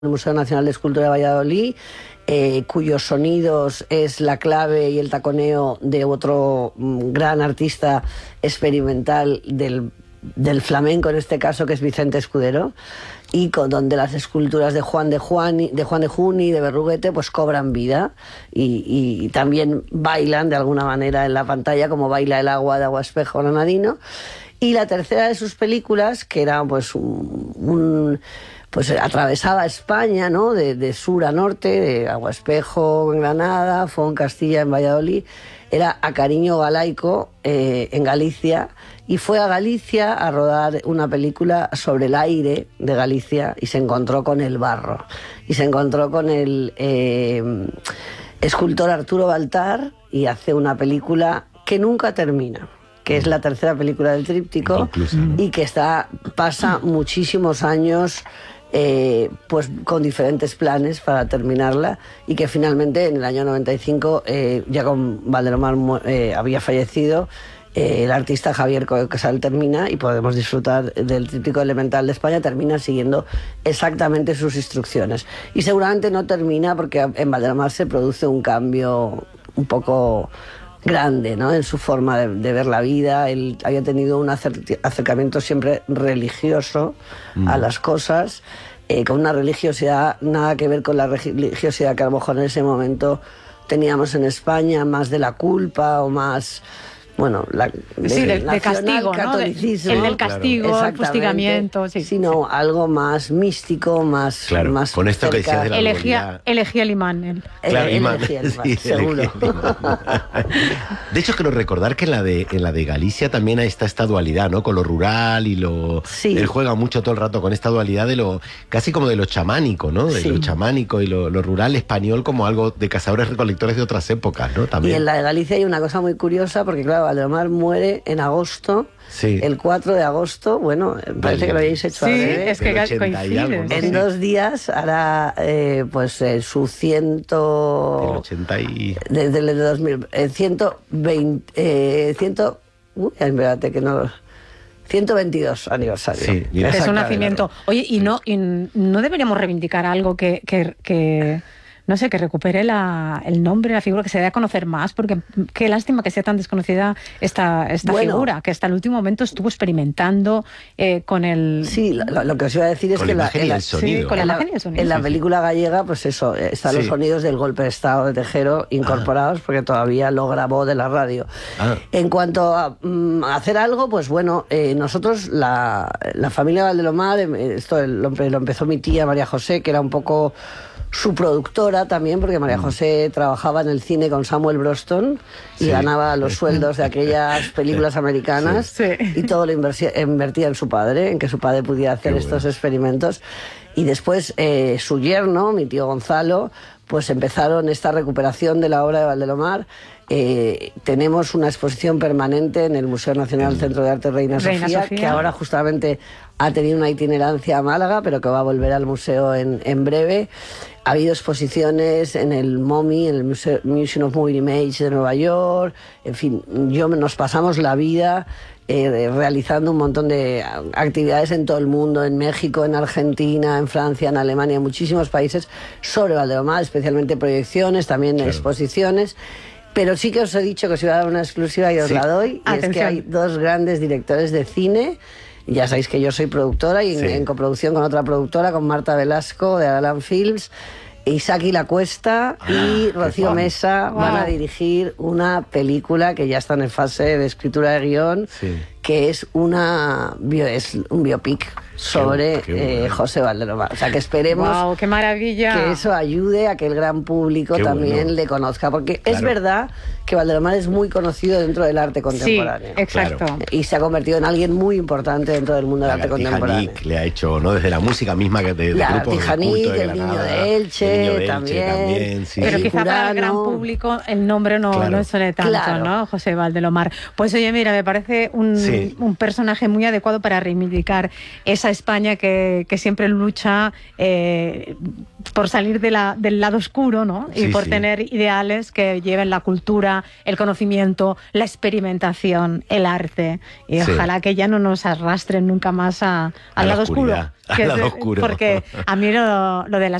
el Museo Nacional de Escultura de Valladolid, cuyos sonidos es la clave y el taconeo de otro gran artista experimental del flamenco, en este caso, que es Vicente Escudero, y donde las esculturas de Juan de Juni, de Berruguete, pues cobran vida y también bailan de alguna manera en la pantalla, como baila el agua de Agua Espejo Granadino. Y la tercera de sus películas, que era pues pues atravesaba España, ¿no? De sur a norte, de Agua Espejo en Granada, Fon Castilla en Valladolid, era A Cariño Galaico en Galicia, y fue a Galicia a rodar una película sobre el aire de Galicia y se encontró con el barro, y se encontró con el escultor Arturo Baltar, y hace una película que nunca termina, que es la tercera película del tríptico, y que pasa muchísimos años pues con diferentes planes para terminarla, y que finalmente en el año 95, ya con Valdelomar había fallecido, el artista Javier Casal termina, y podemos disfrutar del tríptico elemental de España. Termina siguiendo exactamente sus instrucciones, y seguramente no termina porque en Valdelomar se produce un cambio un poco grande, ¿no?, en su forma de ver la vida. Él había tenido un acercamiento siempre religioso a las cosas, con una religiosidad nada que ver con la religiosidad que a lo mejor en ese momento teníamos en España, más de la culpa o más... Bueno, de castigo, ¿no? El del castigo, el fustigamiento, sino algo más místico, más con esto cerca. Que decías de la elegía el imán. Elegía el imán, seguro. De hecho, quiero recordar que en la de Galicia también está esta dualidad, ¿no? Con lo rural y lo... Sí. Él juega mucho todo el rato con esta dualidad de lo... casi como de lo chamánico, ¿no? De lo chamánico y lo rural español, como algo de cazadores recolectores de otras épocas, ¿no? También. Y en la de Galicia hay una cosa muy curiosa, porque claro, Valdelomar muere en agosto, el 4 de agosto, bueno, parece que lo habéis hecho al revés. Es que coincide. En 2 días hará su 100... El 80 y... Desde el 2000... 122 aniversario. Sí, es un nacimiento. Oye, y no deberíamos reivindicar algo que no sé, que recupere el nombre, la figura, que se dé a conocer más, porque qué lástima que sea tan desconocida esta figura, que hasta el último momento estuvo experimentando con el... Sí, lo que os iba a decir es que con la imagen y el sonido. En la película gallega, pues eso, están los sonidos del golpe de Estado de Tejero incorporados, porque todavía lo grabó de la radio. En cuanto a hacer algo, pues bueno, nosotros, la familia Valdelomar, esto lo empezó mi tía María José, que era un poco su productora también, porque María José trabajaba en el cine con Samuel Broston y ganaba los sueldos de aquellas películas americanas, y todo lo invertía en su padre, en que su padre pudiera hacer estos experimentos. Y después su yerno, mi tío Gonzalo, pues empezaron esta recuperación de la obra de Valdelomar. Tenemos una exposición permanente en el Museo Nacional Centro de Arte Reina Sofía, que ahora justamente ha tenido una itinerancia a Málaga, pero que va a volver al museo en breve. Ha habido exposiciones en el MoMI, en el Museum of Moving Image de Nueva York. En fin, nos pasamos la vida realizando un montón de actividades en todo el mundo, en México, en Argentina, en Francia, en Alemania, en muchísimos países, sobre Valdelomar, especialmente proyecciones, también exposiciones. Pero sí que os he dicho que os iba a dar una exclusiva y os la doy, y es que hay 2 grandes directores de cine. Ya sabéis que yo soy productora, y en coproducción con otra productora, con Marta Velasco de Alan Films, Isaki La Cuesta y Rocío Mesa van a dirigir una película que ya está en fase de escritura de guión, que es un biopic sobre José Valdelomar. O sea, que esperemos ¡qué maravilla! Que eso ayude a que el gran público también le conozca, porque es verdad que Valdelomar es muy conocido dentro del arte contemporáneo. Sí, exacto. Y se ha convertido en alguien muy importante dentro del mundo del arte contemporáneo. Le ha hecho, ¿no?, desde la música misma, de grupos de culto de el Niño de Elche, también. Pero quizá para el gran público el nombre no suene tanto, ¿no? José Valdelomar. Pues oye, mira, me parece un personaje muy adecuado para reivindicar esa España que siempre lucha por salir del lado oscuro, ¿no? Y por tener ideales que lleven la cultura, el conocimiento, la experimentación, el arte. Y ojalá que ya no nos arrastren nunca más al lado oscuro. Al lado oscuro. Porque a mí lo de las